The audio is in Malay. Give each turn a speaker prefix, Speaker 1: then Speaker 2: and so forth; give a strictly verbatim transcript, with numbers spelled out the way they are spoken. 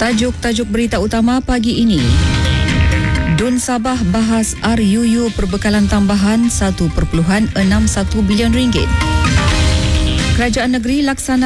Speaker 1: Tajuk-tajuk berita utama pagi ini. Dun Sabah bahas R U U perbekalan tambahan satu perpuluhan enam satu bilion ringgit. Kerajaan negeri laksana